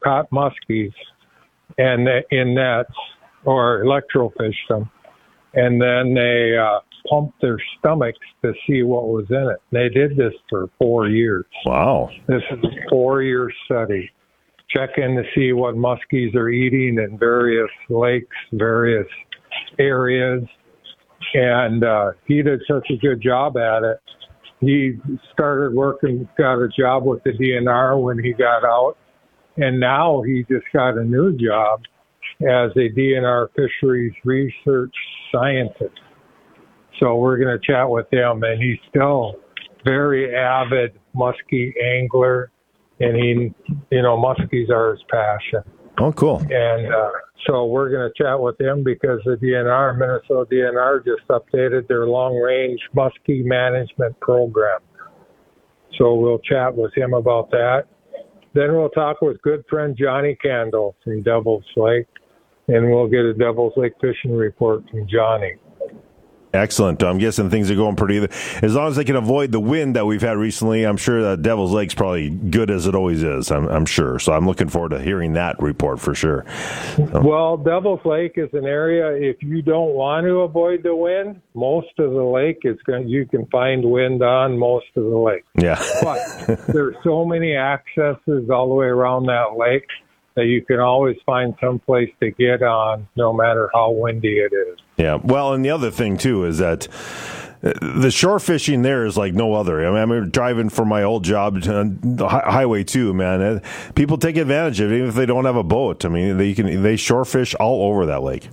caught muskies and in nets or electrofished them, and then they pumped their stomachs to see what was in it. They did this for 4 years. Wow. This is a 4-year study. Checking to see what muskies are eating in various lakes, various areas. And he did such a good job at it. He started working, got a job with the DNR when he got out. And now he just got a new job as a DNR fisheries research scientist. So we're going to chat with him. And he's still very avid muskie angler. And he, muskies are his passion. Oh, cool. And so we're going to chat with him because the DNR, Minnesota DNR, just updated their long-range muskie management program. So we'll chat with him about that. Then we'll talk with good friend Johnny Candle from Devil's Lake, and we'll get a Devil's Lake fishing report from Johnny. Excellent. I'm guessing things are going pretty. As long as they can avoid the wind that we've had recently, I'm sure that Devil's Lake's probably good as it always is. I'm sure. So I'm looking forward to hearing that report for sure. Well, Devil's Lake is an area, if you don't want to avoid the wind, most of the lake you can find wind on most of the lake. Yeah. But there's so many accesses all the way around that lake that you can always find some place to get on no matter how windy it is. Yeah. Well, and the other thing, too, is that the shore fishing there is like no other. I mean, I'm driving for my old job on Highway 2, man. People take advantage of it, even if they don't have a boat. I mean, they shore fish all over that lake.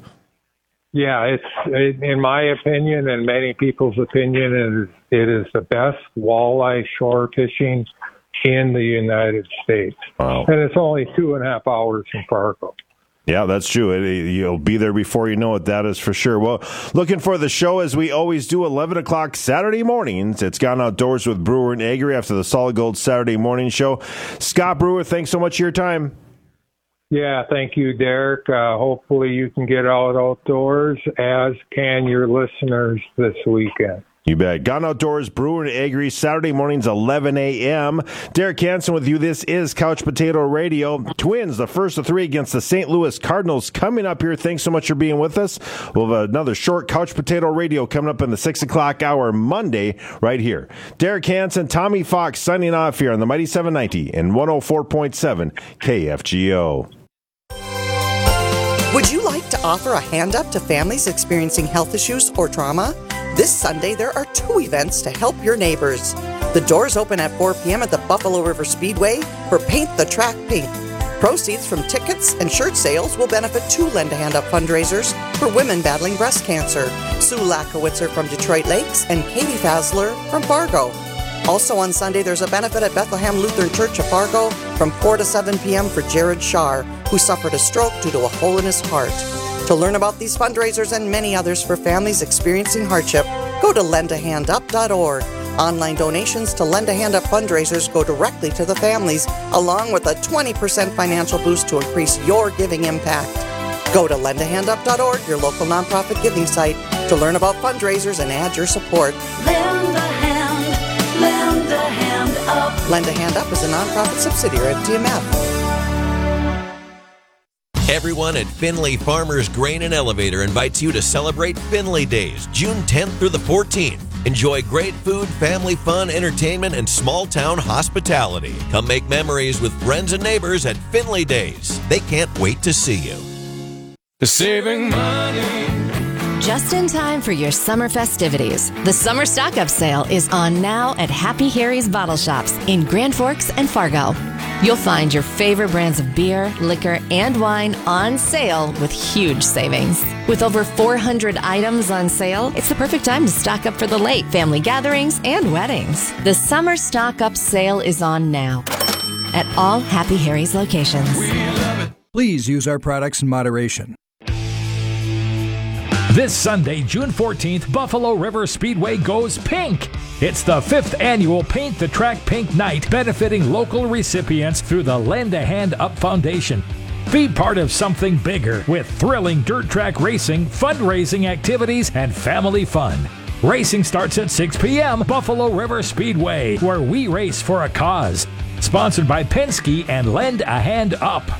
Yeah, in my opinion and many people's opinion, it is the best walleye shore fishing in the United States. Wow. And it's only 2.5 hours from Fargo. Yeah, that's true. You'll be there before you know it, that is for sure. Well, looking for the show as we always do, 11 o'clock Saturday mornings. It's Gone Outdoors with Brewer and Agri after the Solid Gold Saturday morning show. Scott Brewer, thanks so much for your time. Yeah, thank you, Derek. Hopefully you can get out outdoors, as can your listeners this weekend. You bet. Gone Outdoors, Brewer and Agri, Saturday mornings, 11 a.m. Derek Hansen with you. This is Couch Potato Radio. Twins, the first of 3 against the St. Louis Cardinals coming up here. Thanks so much for being with us. We'll have another short Couch Potato Radio coming up in the 6 o'clock hour Monday right here. Derek Hansen, Tommy Fox signing off here on the Mighty 790 and 104.7 KFGO. Would you like to offer a hand up to families experiencing health issues or trauma? This Sunday, there are 2 events to help your neighbors. The doors open at 4 p.m. at the Buffalo River Speedway for Paint the Track Pink. Proceeds from tickets and shirt sales will benefit 2 Lend a Hand Up fundraisers for women battling breast cancer, Sue Lakowitzer from Detroit Lakes and Katie Fasler from Fargo. Also on Sunday, there's a benefit at Bethlehem Lutheran Church of Fargo from 4 to 7 p.m. for Jared Shar, who suffered a stroke due to a hole in his heart. To learn about these fundraisers and many others for families experiencing hardship, go to lendahandup.org. Online donations to Lend a Hand Up fundraisers go directly to the families, along with a 20% financial boost to increase your giving impact. Go to lendahandup.org, your local nonprofit giving site, to learn about fundraisers and add your support. Lend a hand, lend a hand up. Lend a Hand Up is a nonprofit subsidiary of TMF. Everyone at Finley Farmers Grain and Elevator invites you to celebrate Finley Days, June 10th through the 14th. Enjoy great food, family fun, entertainment, and small-town hospitality. Come make memories with friends and neighbors at Finley Days. They can't wait to see you. Saving money. Just in time for your summer festivities, the Summer Stock-Up Sale is on now at Happy Harry's Bottle Shops in Grand Forks and Fargo. You'll find your favorite brands of beer, liquor, and wine on sale with huge savings. With over 400 items on sale, it's the perfect time to stock up for the late family gatherings and weddings. The Summer Stock-Up Sale is on now at all Happy Harry's locations. Please use our products in moderation. This Sunday, June 14th, Buffalo River Speedway goes pink. It's the 5th annual Paint the Track Pink Night, benefiting local recipients through the Lend a Hand Up Foundation. Be part of something bigger with thrilling dirt track racing, fundraising activities, and family fun. Racing starts at 6 p.m. Buffalo River Speedway, where we race for a cause. Sponsored by Penske and Lend a Hand Up.